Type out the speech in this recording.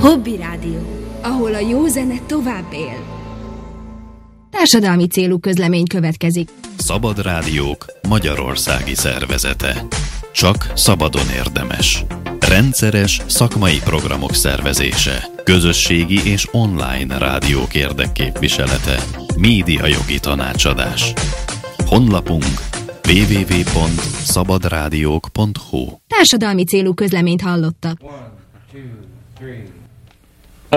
Hobby Rádió, ahol a jó zene tovább él. Társadalmi célú közlemény következik. Szabad Rádiók magyarországi szervezete. Csak szabadon érdemes. Rendszeres szakmai programok szervezése. Közösségi és online rádiók érdekképviselete. Médiajogi tanácsadás. Honlapunk www.szabadradiók.hu. Társadalmi célú közleményt hallottak. 1, 2, 3